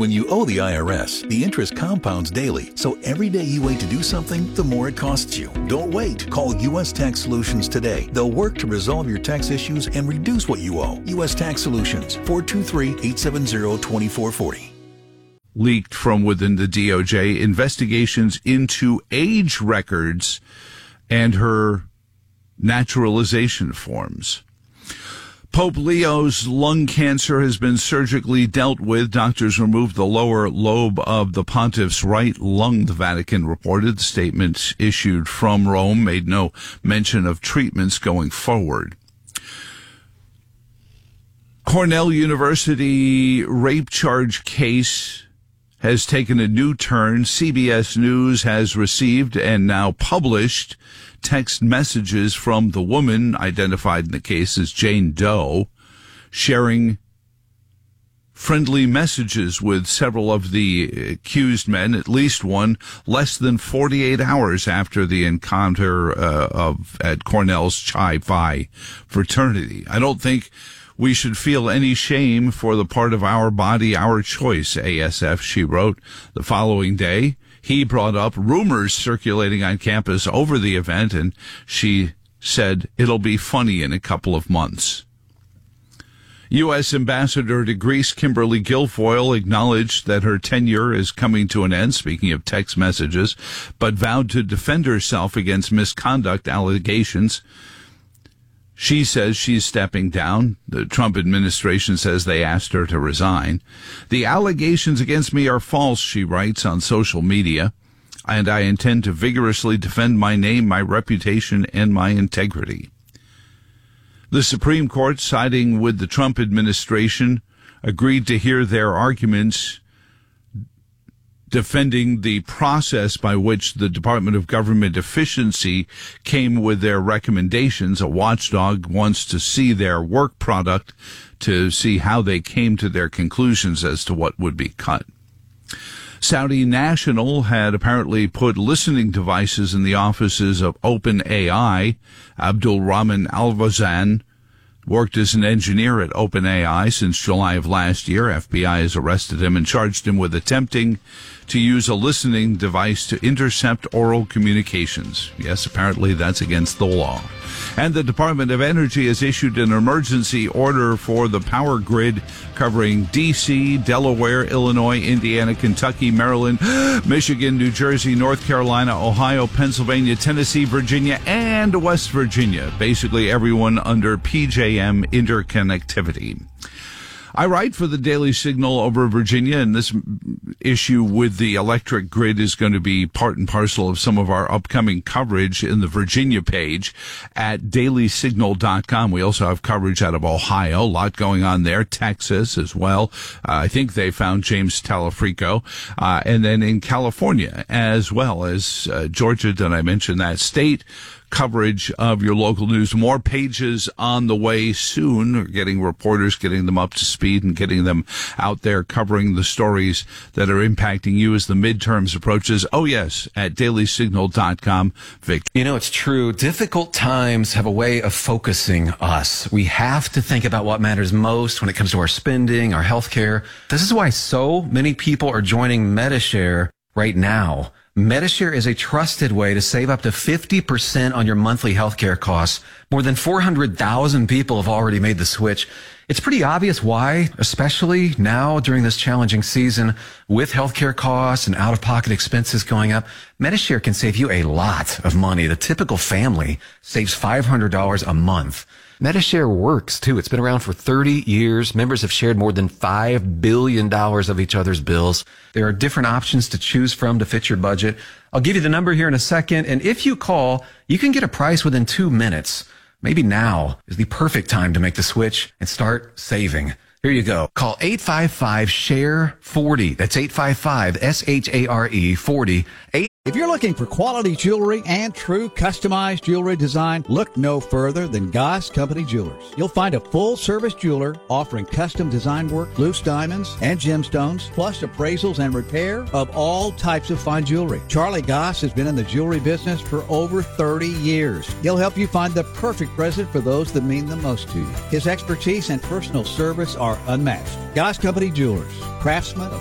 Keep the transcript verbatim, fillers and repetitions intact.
When you owe the I R S, the interest compounds daily, so every day you wait to do something, the more it costs you. Don't wait. Call U S Tax Solutions today. They'll work to resolve your tax issues and reduce what you owe. U S Tax Solutions, four two three, eight seven zero, two four four zero. Leaked from within the D O J, investigations into age records and her naturalization forms. Pope Leo's lung cancer has been surgically dealt with. Doctors removed the lower lobe of the pontiff's right lung, the Vatican reported. The statement issued from Rome made no mention of treatments going forward. Cornell University rape charge case has taken a new turn. C B S News has received and now published text messages from the woman identified in the case as Jane Doe, sharing friendly messages with several of the accused men, at least one, less than forty-eight hours after the encounter uh, of at Cornell's Chi Phi fraternity. I don't think we should feel any shame for the part of our body, our choice, A S F, she wrote. The following day, he brought up rumors circulating on campus over the event, and she said it'll be funny in a couple of months. U S Ambassador to Greece Kimberly Guilfoyle acknowledged that her tenure is coming to an end, speaking of text messages, but vowed to defend herself against misconduct allegations. She says she's stepping down. The Trump administration says they asked her to resign. The allegations against me are false, she writes on social media, and I intend to vigorously defend my name, my reputation, and my integrity. The Supreme Court, siding with the Trump administration, agreed to hear their arguments defending the process by which the Department of Government Efficiency came with their recommendations. A watchdog wants to see their work product to see how they came to their conclusions as to what would be cut. Saudi National had apparently put listening devices in the offices of OpenAI. Abdul Rahman Al-Vazan worked as an engineer at OpenAI since July of last year. F B I has arrested him and charged him with attempting to use a listening device to intercept oral communications. Yes, apparently that's against the law. And the Department of Energy has issued an emergency order for the power grid covering D C, Delaware, Illinois, Indiana, Kentucky, Maryland, Michigan, New Jersey, North Carolina, Ohio, Pennsylvania, Tennessee, Virginia, and West Virginia. Basically everyone under P J M interconnectivity. I write for the Daily Signal over Virginia, and this issue with the electric grid is going to be part and parcel of some of our upcoming coverage in the Virginia page at daily signal dot com. We also have coverage out of Ohio, a lot going on there, Texas as well. Uh, I think they found James Talafrico, uh, and then in California as well as uh, Georgia. Did I mention that state? Coverage of your local news. More pages on the way soon. We're getting reporters, getting them up to speed and getting them out there covering the stories that are impacting you as the midterms approaches. Oh, yes, at daily signal dot com. Victor. You know, it's true. Difficult times have a way of focusing us. We have to think about what matters most when it comes to our spending, our health care. This is why so many people are joining Medi-Share right now. Medi-Share is a trusted way to save up to fifty percent on your monthly healthcare costs. More than four hundred thousand people have already made the switch. It's pretty obvious why, especially now during this challenging season with healthcare costs and out-of-pocket expenses going up. Medi-Share can save you a lot of money. The typical family saves five hundred dollars a month. Medi-Share works, too. It's been around for thirty years. Members have shared more than five billion dollars of each other's bills. There are different options to choose from to fit your budget. I'll give you the number here in a second, and if you call, you can get a price within two minutes. Maybe now is the perfect time to make the switch and start saving. Here you go. Call eight five five, S H A R E, forty. That's eight five five, S H A R E, forty. If you're looking for quality jewelry and true customized jewelry design, look no further than Goss Company Jewelers. You'll find a full-service jeweler offering custom design work, loose diamonds, and gemstones, plus appraisals and repair of all types of fine jewelry. Charlie Goss has been in the jewelry business for over thirty years. He'll help you find the perfect present for those that mean the most to you. His expertise and personal service are unmatched. Goss Company Jewelers, craftsmen of